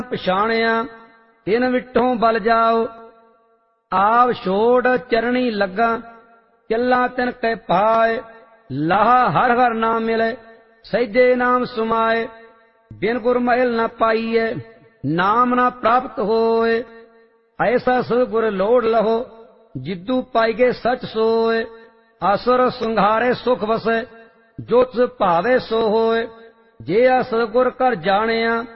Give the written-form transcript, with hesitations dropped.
ਪਛਾਣਿਆ ਤਿਨ ਵਿਟੋਂ ਬਲ ਜਾਓ। ਆਪ ਛੋੜ ਚਰਣੀ ਲੱਗਾ ਚੱਲਾ ਤਿਨ ਕੈ ਪਾਏ। ਲਾਹਾ ਹਰ ਹਰ ਨਾਮ ਮਿਲੇ ਸਹਿਜੇ ਨਾਮ ਸੁਮਾਏ। ਬਿਨ ਗੁਰ ਮਹਿਲ ਨ ਪਾਈਐ ਨਾਮ ਨ ਪ੍ਰਾਪਤ ਹੋਏ। ਐਸਾ ਸਤਿਗੁਰ ਲੋੜ ਲਹੋ ਜਿਦੂ ਪਾਈਗੇ ਸਚ ਸੋਏ। ਆਸੁਰ ਸੰਘਾਰੇ ਸੁਖ ਵਸੈ ਜੋ ਤਿਸ ਭਾਵੇ ਸੋ ਹੋਏ। ਜੇ ਆ ਸਤਿਗੁਰ ਕਰ ਜਾਣਿਆ